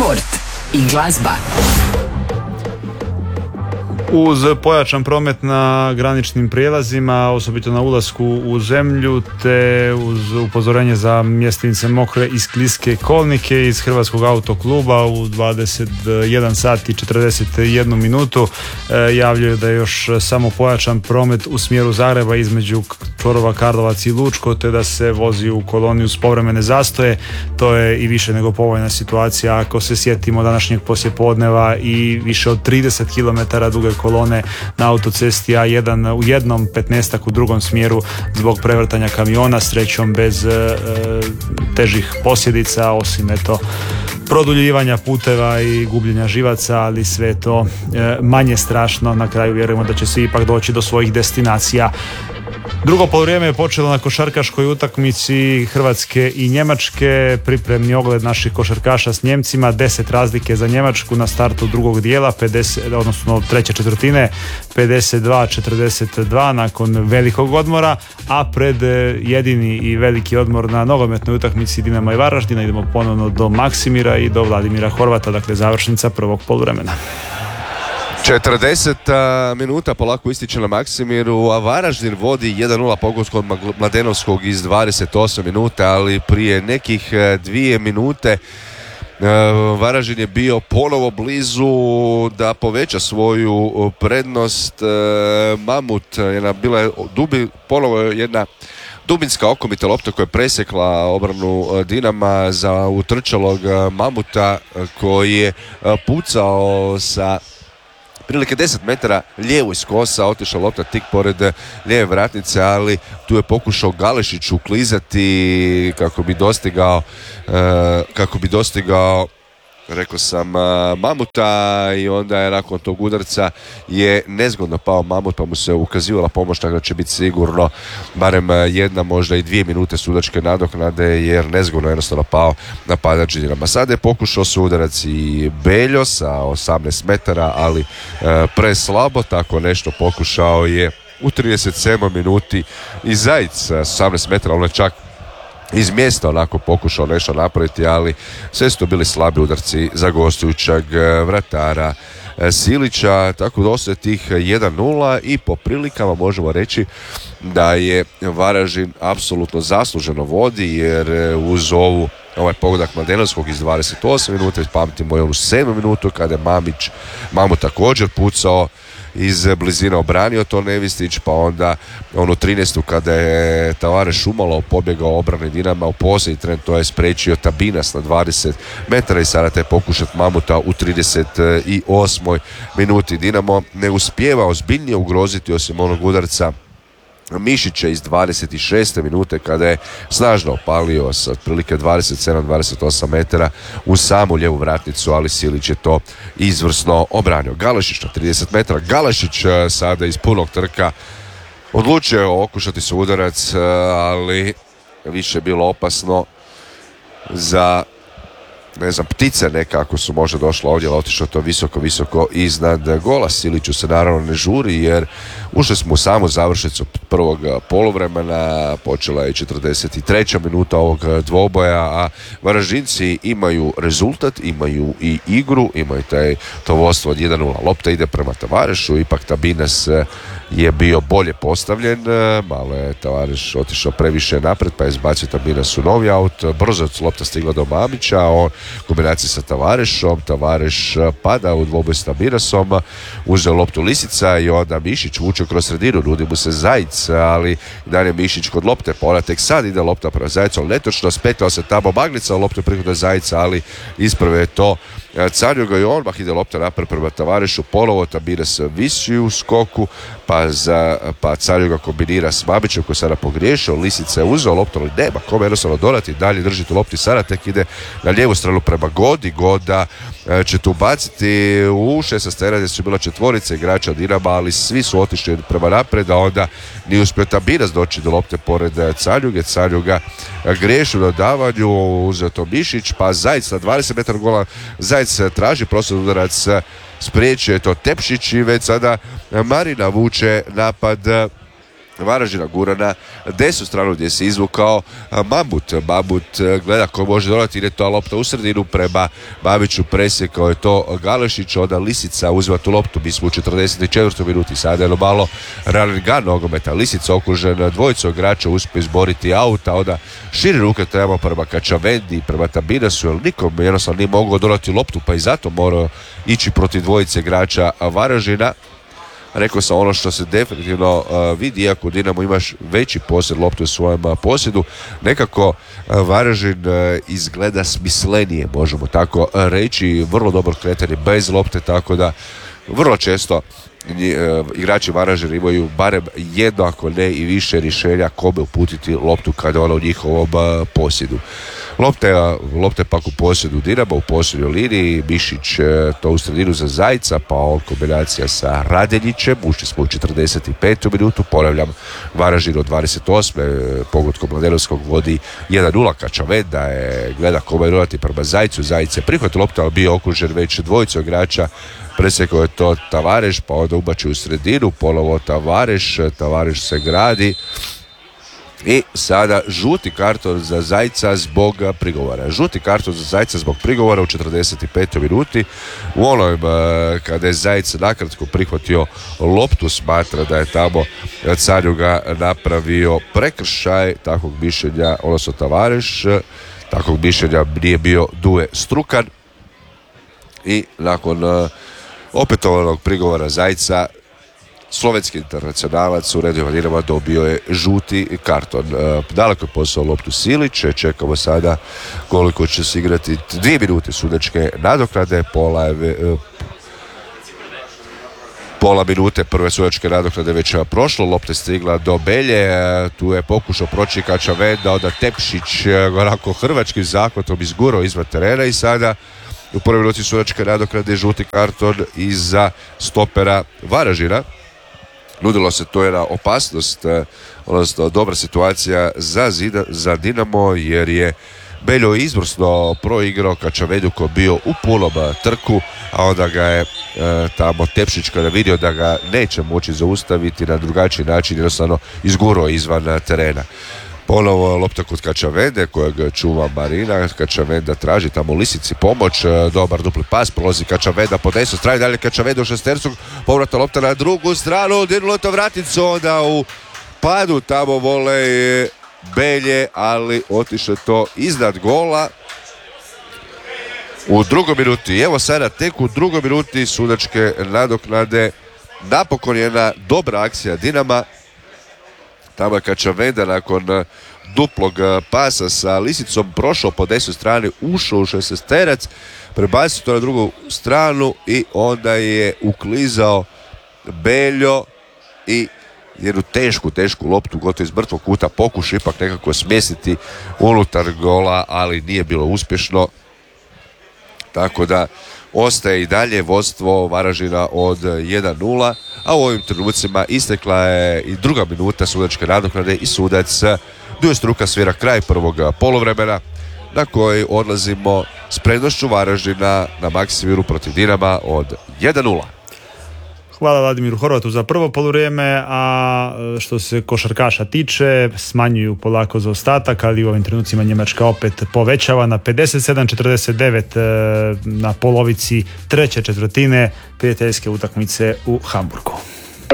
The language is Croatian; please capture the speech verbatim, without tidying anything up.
sport i glazba. Uz pojačan promet na graničnim prijelazima, osobito na ulasku u zemlju, te uz upozorenje za mjestimice mokre i skliske kolnike iz Hrvatskog autokluba u dvadeset jedan sat i četrdeset jednu minutu e, javljaju da je još samo pojačan promet u smjeru Zagreba između čvorova Karlovac i Lučko, te da se vozi u koloni uz povremene zastoje. To je i više nego povoljna situacija ako se sjetimo današnjeg poslijepodneva i više od trideset kilometara duge kolone na autocesti A jedan u jednom, petnaestak u drugom smjeru zbog prevrtanja kamiona, srećom bez e, težih posljedica, osim eto produljivanja puteva i gubljenja živaca, ali sve to e, manje strašno. Na kraju vjerujemo da će svi ipak doći do svojih destinacija. Drugo poluvrijeme je počelo na košarkaškoj utakmici Hrvatske i Njemačke. Pripremni ogled naših košarkaša s Njemcima, deset razlike za Njemačku na startu drugog dijela, pedeset, odnosno treće četvrtine, pedeset dva četrdeset dva nakon velikog odmora, a pred jedini i veliki odmor na nogometnoj utakmici Dinama i Varaždina idemo ponovno do Maksimira i do Vladimira Horvata, dakle završnica prvog poluvremena. četrdeset minuta polako ističe na Maksimiru, a Varaždin vodi jedan nula pogodskom Mladenovskog iz dvadeset osam minuta, ali prije nekih dvije minute Varaždin je bio ponovo blizu da poveća svoju prednost. Mamut je bila dubi, ponovo jedna dubinska okomita lopta koja je presjekla obranu Dinama za utrčalog Mamuta koji je pucao sa prilike deset metara lijevo iz kosa, otišla lopta tik pored lijeve vratnice, ali tu je pokušao Galešić uklizati kako bi dostigao kako bi dostigao rekao sam Mamuta, i onda je nakon tog udarca je nezgodno pao Mamut, pa mu se ukazivala pomoć, tako da će biti sigurno barem jedna, možda i dvije minute sudačke nadoknade, jer nezgodno jednostavno pao napadač Dinama. Sada je pokušao se udarac i Beljo sa osamnaest metara, ali e, preslabo, tako nešto pokušao je u trideset sedmoj minuti i Zajic sa osamnaest metara, ono je čak iz mjesta onako pokušao nešto napraviti, ali sve su to bili slabi udarci za gostujućeg vratara Silića, tako da ostaje tih jedan nula i po prilikama možemo reći da je Varaždin apsolutno zasluženo vodi, jer uz ovu ovaj pogodak Mladenovskog iz dvadeset osam minuta, pamtimo i onu sedmu minutu kada je Mamić, Mamu također pucao iz blizine, obranio to Nevistić, pa onda onu trinaestu kada je Tavares umalo pobjegao obrane Dinama u posljednji tren, to je spriječio Tabinas na dvadeset metara i sada te pokušat Mamuta u trideset osmoj minuti. Dinamo ne uspijeva ozbiljnije ugroziti osim onog udarca Mišića iz dvadeset šeste minute kada je snažno opalio sa otprilike dvadeset sedam dvadeset osam metara u samu lijevu vratnicu, ali Silić je to izvrsno obranio. Galešić na trideset metara, Galešić sada iz punog trka odlučio okušati se udarac, ali više je bilo opasno za ne znam, ptice nekako su možda došle ovdje, ali otišlo to visoko, visoko iznad gola. Siliću se naravno ne žuri, jer ušli smo u samu završnicu prvog poluvremena, počela je četrdeset treća minuta ovog dvoboja, a Varaždinci imaju rezultat, imaju i igru, imaju taj, to vodstvo od jedan nula. Lopta ide prema Tavarešu, ipak Tabinas je bio bolje postavljen, malo je Tavareš otišao previše napred, pa je izbacio Tabinas u novi aut, brzo lopta stigla do Mamića, on kombinaciji sa Tavarešom, Tavareš pada u dvoboj s Tabinasom, uzeo loptu Lisica i onda Mišić vuče kroz sredinu, nudi mu se Zajic, ali dan je Mišić kod lopte, pa ona tek sad ide lopta prema Zajcu, ali netočno, spetao se tamo Magnica, loptu prihoda Zajica, ali isprave je to Carjuga i on, bah ide lopta napred prema Tavarešu, ponovo Tabinas visi u skoku, pa, za, pa Carjuga kombinira s Mamićem koji sada pogriješio, Lisica je uzeo loptu, ali nema kome jednostavno dodati, dalje drži tu lopti, sada tek ide na lijevu stranu prema Godi, Goda će tu baciti u šesnaest strana gdje su bila četvorica igrača Dinama, ali svi su otišli prema napred, a onda nije uspio Tabinas doći do lopte pored Carjuge, Carjuga griješi u dodavanju, uzeo to Mišić, pa Zajic na dvadeset metara gola, Zajic traži prostor udarac, spriječio je to Tepšić i već sada Marina vuče napad Varaždina gura na desnu stranu gdje se izvukao Mamut. Mamut gleda ko može dolati, ide to lopta u sredinu prema Babiću, presjekao je to Galešić, onda Lisica uzima tu loptu, mi smo u četrdeset četvrtoj minuti, sada je ono malo Ralingan nogometa, Lisica okružen dvojicu igrača, uspije izboriti auta, onda širi ruke trebamo prema Kačavendi, prema Tabinasu, jer nikom jednostavno nije mogao dolati loptu, pa i zato morao ići protiv dvojice igrača Varaždina. Rekao sam ono što se definitivno uh, vidi, iako Dinamo imaš veći posjed loptu u svojem uh, posjedu, nekako uh, Varaždin uh, izgleda smislenije, možemo tako uh, reći, vrlo dobro kretanje bez lopte, tako da vrlo često uh, igrači Varaždina imaju barem jedno, ako ne i više rješenja kome uputiti loptu kada ona u njihovom uh, posjedu. Lopte, lopte pak u posjedu Dinama, u posljednjoj liniji, Mišić to u sredinu za Zajca, pa on kombinacija sa Radeljićem, ušli smo u četrdeset petu minutu, ponavljam, Varaždin od dvadeset osme pogodkom Mladenovskog vodi jedan nula, Kačavenda je gleda kome rodati prema Zajcu, Zajec je prihvatio loptu, ali bio okružen već dvojicu igrača, presjekao je to Tavareš, pa onda ubači u sredinu, ponovo Tavareš, Tavareš se gradi. I sada žuti karton za Zajca zbog prigovora. Žuti karton za Zajca zbog prigovora u četrdeset petoj minuti. U onom kada je Zajec nakratko prihvatio loptu, smatra da je tamo Canjuga napravio prekršaj, takvog mišljenja, odnosno Tavareš, takvog mišljenja nije bio Duje Strukan. I nakon opetovanog prigovora Zajca, slovenski internacionalac u redovima Dinama dobio je žuti karton. E, daleko je poslao loptu Silić, čekamo sada koliko će se igrati dvije minute sudačke nadoknade, pola je, e, pola minute prve sudačke nadoknade već prošlo, lopta je stigla do Belje, e, tu je pokušao proći Kačavenda, onda Tepšić e, onako hrvačkim zahvatom izgurao izvan terena i sada u prvoj minuti sudačke nadoknade žuti karton iza stopera Varaždina. Nudilo se to jedna opasnost, odnosno dobra situacija za, zida, za Dinamo, jer je Beljo izvrsno proigrao Kačavedu koji je bio u punom trku, a onda ga je e, tamo Tepšić kada vidio da ga neće moći zaustaviti na drugačiji način, jednostavno izgurao izvan terena. Ponovo lopta kod Kačavende kojeg čuva Marina, Kačavenda traži tamo Lisici pomoć, dobar dupli pas, prolazi Kačavenda po desnoj strani, dalje Kačavenda u šestercu, povrata lopta na drugu stranu, dirnulo to vraticu, onda u padu tamo vole Belje, ali otiše to iznad gola. U drugoj minuti, evo sada tek u drugoj minuti sudačke nadoknade, napokon jedna dobra akcija Dinama. Tamo je Kačavenda nakon duplog pasa sa Lisicom prošao po desnoj strani, ušao u šestesterac, prebacio to na drugu stranu i onda je uklizao Beljo i jednu tešku, tešku loptu gotovo iz mrtvog kuta pokušao ipak nekako smjestiti unutar gola, ali nije bilo uspješno. Tako da ostaje i dalje vodstvo Varaždina od jedan nula, a u ovim trenucima istekla je i druga minuta sudačke nadoknade i sudac Duje Struka svira kraj prvog poluvremena na koji odlazimo s prednošću Varaždina na Maksimiru protiv Dinama od jedan nula. Hvala Vladimiru Horvatu za prvo poluvrijeme, a što se košarkaša tiče, smanjuju polako zaostatak, ali u ovim trenucima Njemačka opet povećava na pedeset sedam četrdeset devet na polovici treće četvrtine prijateljske utakmice u Hamburgu.